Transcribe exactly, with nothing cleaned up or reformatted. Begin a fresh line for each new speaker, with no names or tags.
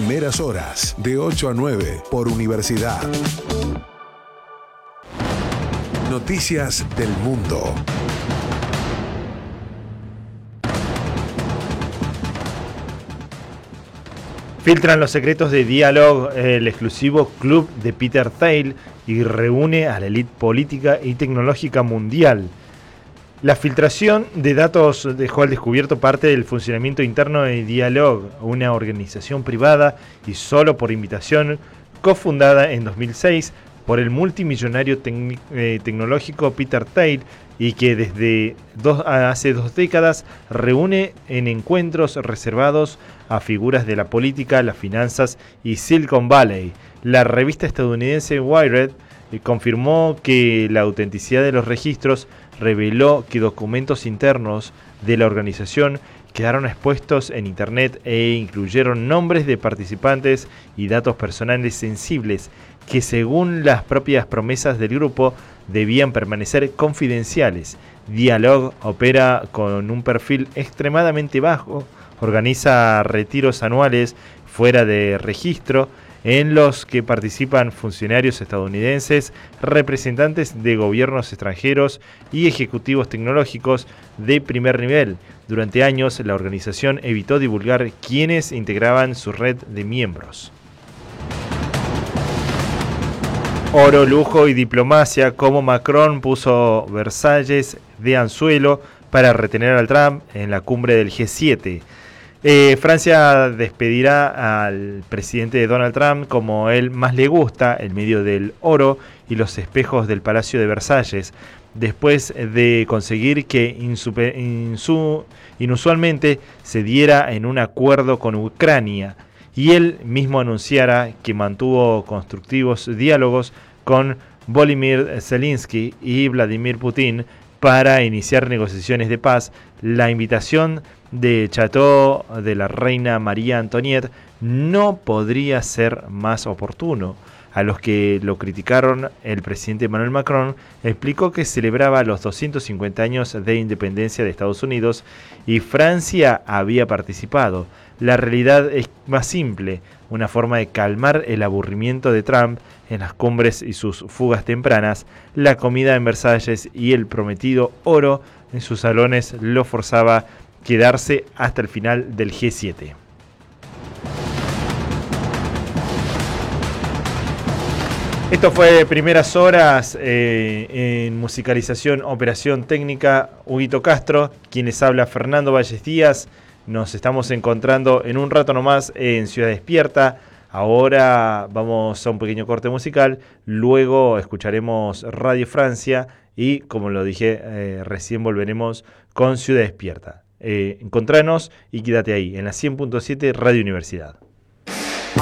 Primeras horas, de ocho a nueve, por Universidad. Noticias del mundo.
Filtran los secretos de Dialog, el exclusivo club de Peter Thiel, y reúne a la élite política y tecnológica mundial. La filtración de datos dejó al descubierto parte del funcionamiento interno de Dialog, una organización privada y solo por invitación, cofundada en dos mil seis por el multimillonario tec- eh, tecnológico Peter Thiel, y que desde dos, hace dos décadas reúne en encuentros reservados a figuras de la política, las finanzas y Silicon Valley. La revista estadounidense Wired eh, confirmó que la autenticidad de los registros reveló que documentos internos de la organización quedaron expuestos en Internet e incluyeron nombres de participantes y datos personales sensibles que, según las propias promesas del grupo, debían permanecer confidenciales. Dialog opera con un perfil extremadamente bajo, organiza retiros anuales fuera de registro en los que participan funcionarios estadounidenses, representantes de gobiernos extranjeros y ejecutivos tecnológicos de primer nivel. Durante años, la organización evitó divulgar quiénes integraban su red de miembros. Oro, lujo y diplomacia, como Macron puso Versalles de anzuelo para retener al Trump en la cumbre del G siete. Eh, Francia despedirá al presidente Donald Trump como él más le gusta, en medio del oro y los espejos del Palacio de Versalles, después de conseguir que insupe, insu, inusualmente se diera en un acuerdo con Ucrania, y él mismo anunciara que mantuvo constructivos diálogos con Volodymyr Zelensky y Vladimir Putin para iniciar negociaciones de paz. La invitación de Chateau de la reina María Antoniette no podría ser más oportuno. A los que lo criticaron, el presidente Emmanuel Macron explicó que celebraba los doscientos cincuenta años de independencia de Estados Unidos y Francia había participado. La realidad es más simple, una forma de calmar el aburrimiento de Trump en las cumbres y sus fugas tempranas. La comida en Versalles y el prometido oro en sus salones lo forzaba a quedarse hasta el final del G siete. Esto fue Primeras Horas, eh, en musicalización, operación técnica, Huguito Castro, quien les habla, Fernando Valles Díaz. Nos estamos encontrando en un rato nomás en Ciudad Despierta. Ahora vamos a un pequeño corte musical, luego escucharemos Radio Francia y, como lo dije, eh, recién volveremos con Ciudad Despierta. Eh, encontranos y quédate ahí, en la cien punto siete Radio Universidad.